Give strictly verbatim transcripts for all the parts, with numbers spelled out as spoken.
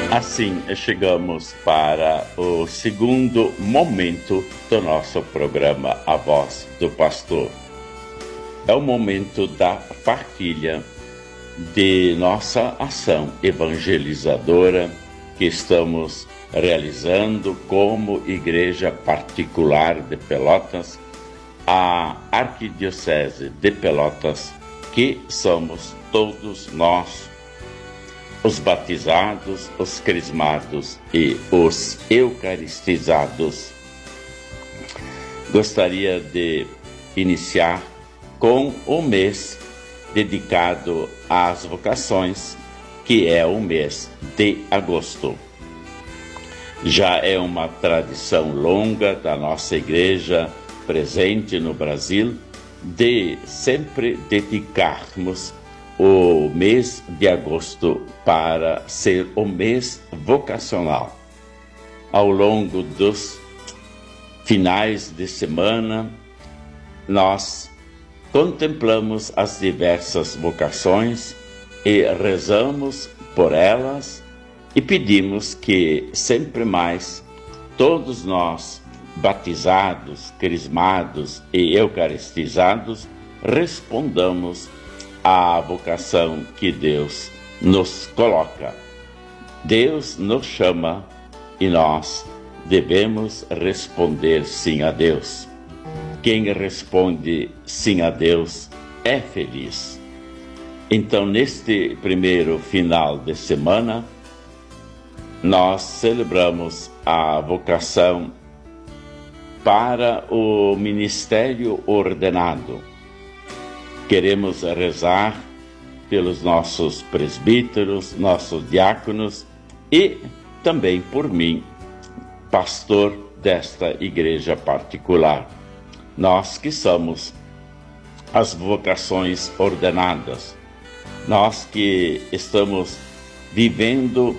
Assim, chegamos para o segundo momento do nosso programa A Voz do Pastor. É o momento da partilha de nossa ação evangelizadora que estamos realizando como Igreja Particular de Pelotas, a Arquidiocese de Pelotas, que somos todos nós, os batizados, os crismados e os eucaristizados. Gostaria de iniciar com o mês dedicado às vocações, que é o mês de agosto. Já é uma tradição longa da nossa igreja presente no Brasil de sempre dedicarmos o mês de agosto para ser o mês vocacional. Ao longo dos finais de semana, nós contemplamos as diversas vocações e rezamos por elas e pedimos que sempre mais todos nós, batizados, crismados e eucaristizados, respondamos à vocação que Deus nos coloca. Deus nos chama e nós devemos responder sim a Deus. Quem responde sim a Deus é feliz. Então, neste primeiro final de semana, nós celebramos a vocação para o ministério ordenado. Queremos rezar pelos nossos presbíteros, nossos diáconos e também por mim, pastor desta igreja particular. Nós que somos as vocações ordenadas, nós que estamos vivendo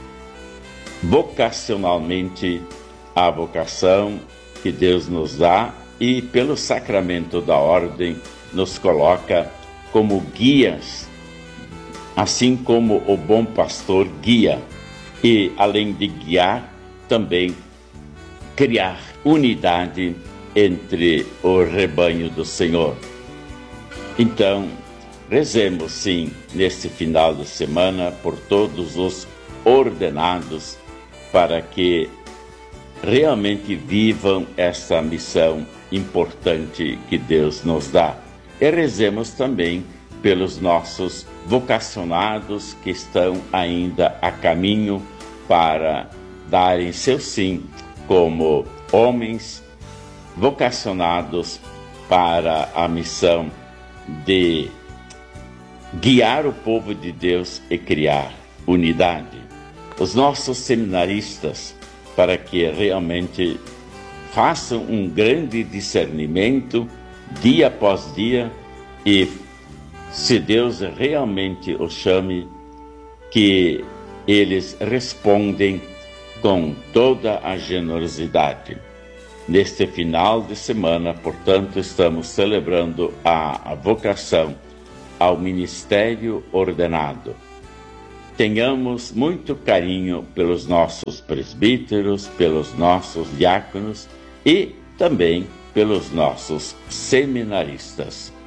vocacionalmente a vocação que Deus nos dá e pelo sacramento da ordem nos coloca como guias, assim como o bom pastor guia, e além de guiar, também criar unidade entre o rebanho do Senhor. Então, rezemos sim, neste final de semana, por todos os ordenados, para que realmente vivam essa missão importante que Deus nos dá. E rezemos também pelos nossos vocacionados que estão ainda a caminho para darem seu sim como homens vocacionados para a missão de guiar o povo de Deus e criar unidade. Os nossos seminaristas, para que realmente façam um grande discernimento dia após dia e, se Deus realmente os chame, que eles respondem com toda a generosidade. Neste final de semana, portanto, estamos celebrando a vocação ao ministério ordenado. Tenhamos muito carinho pelos nossos presbíteros, pelos nossos diáconos e também pelos nossos seminaristas.